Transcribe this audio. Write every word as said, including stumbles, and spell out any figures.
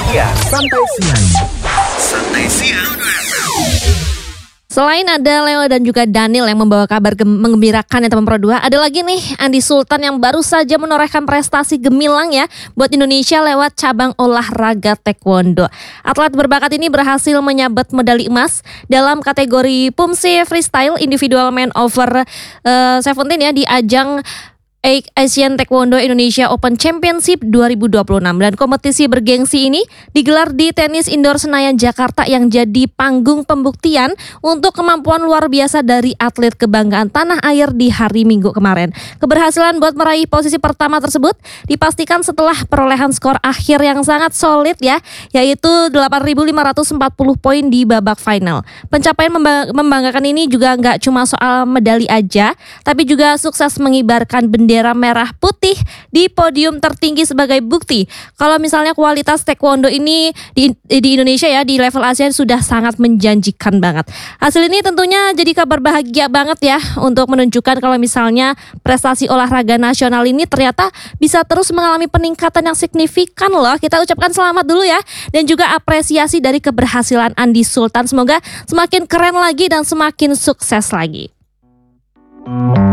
siang. Santai siang. Santai siang. Selain ada Leo dan juga Daniel yang membawa kabar gem- menggembirakan ya teman Pro dua, ada lagi nih Andi Sultan yang baru saja menorehkan prestasi gemilang ya buat Indonesia lewat cabang olahraga taekwondo. Atlet berbakat ini berhasil menyabet medali emas dalam kategori Pumse Freestyle Individual Man Over uh, tujuh belas ya di ajang Asian Taekwondo Indonesia Open Championship dua ribu dua puluh enam. Dan kompetisi bergengsi ini digelar di Tenis Indoor Senayan Jakarta yang jadi panggung pembuktian untuk kemampuan luar biasa dari atlet kebanggaan tanah air di hari Minggu kemarin. Keberhasilan buat meraih posisi pertama tersebut dipastikan setelah perolehan skor akhir yang sangat solid ya, yaitu delapan ribu lima ratus empat puluh poin di babak final. Pencapaian membanggakan ini juga nggak cuma soal medali aja, tapi juga sukses mengibarkan bendera bendera merah putih di podium tertinggi sebagai bukti kalau misalnya kualitas taekwondo ini di, di Indonesia ya di level Asia sudah sangat menjanjikan banget. Hasil ini tentunya jadi kabar bahagia banget ya untuk menunjukkan kalau misalnya prestasi olahraga nasional ini ternyata bisa terus mengalami peningkatan yang signifikan loh. Kita ucapkan selamat dulu ya, dan juga apresiasi dari keberhasilan Andi Sultan. Semoga semakin keren lagi dan semakin sukses lagi.